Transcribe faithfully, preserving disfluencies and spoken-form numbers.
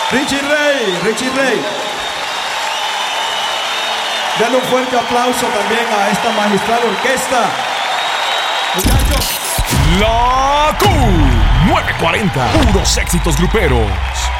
Richie Ray, Richie Ray. Dale un fuerte aplauso también a esta magistral orquesta. Muchachos. La Q nueve cuarenta, puros éxitos gruperos.